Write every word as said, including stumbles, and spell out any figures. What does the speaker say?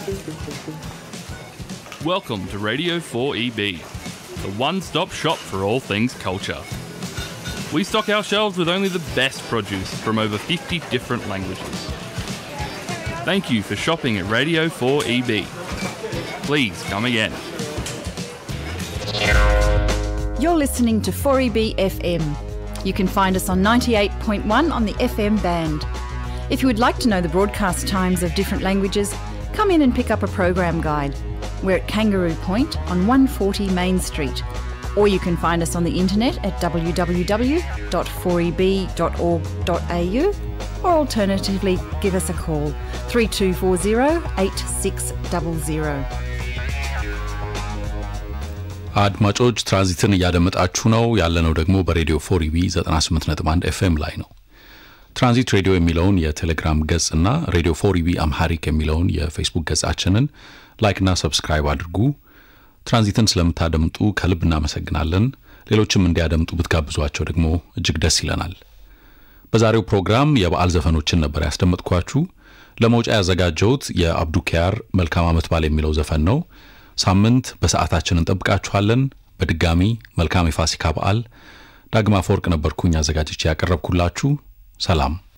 Welcome to Radio four E B, the one-stop shop for all things culture. We stock our shelves with only the best produce from over fifty different languages. Thank you for shopping at Radio four E B. Please come again. You're listening to four E B F M. You can find us on ninety-eight point one on the F M band. If you would like to know the broadcast times of different languages, come in and pick up a program guide. We're at Kangaroo Point on one forty Main Street. Or you can find us on the internet at w w w dot four e b dot org dot a u, or alternatively give us a call three two four zero eight six zero zero. አድማጮች ትራንዚትን እያደመጣችሁ ነው። ያለነው ደግሞ በሬዲዮ four E B ninety-eight point one F M ላይ ነው። ትራንዚት ሬዲዮ የሚለውን የቴሌግራም ገጽና ሬዲዮ four E B አምሃሪክ የሚለውን የፌስቡክ ገጻችንን ላይክ እና ሰብስክራይብ አድርጉ። ትራንዚትን ስለምታደምጡ ከልብ እናመሰግናለን። ሌሎችም እንዲያደምጡ ብትጋብዟቸው ደግሞ እጅግ ደስ ይለናል። በዛሬው ፕሮግራም የበዓል ዘፈኖችን ነበር ያስደምጥኳችሁ። ለመውጫ ያዘጋጀሁት የአብዱ ኪያር መልካም አመት በዓል የሚለው ዘፈን ነው። ሳምንት በሰዓታችን እንጠብቃችኋለን። በድጋሚ መልካም የፋሲካ በዓል። ዳግማ ፎርቅ ነበርኩኝ አዘጋጅቼ ያቀርብኩላችሁ። ሰላም።